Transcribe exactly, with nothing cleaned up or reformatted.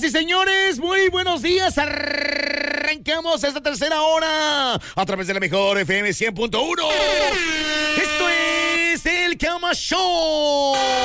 Señoras y señores, muy buenos días. Arrancamos esta tercera hora a través de la mejor F M cien punto uno. Esto es el Cama Show.